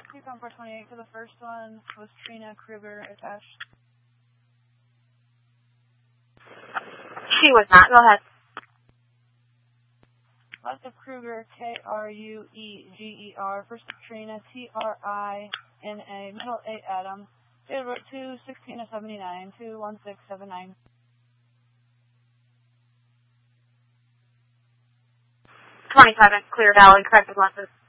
Recon 428 for the first one was Trina Kruger attached. She was not. Go ahead. Left of Kruger, Krueger. First of Trina, Trina. Middle 8 Adam. Date of birth 2/16/79, 2/16/79. 27, clear valley, corrected lenses.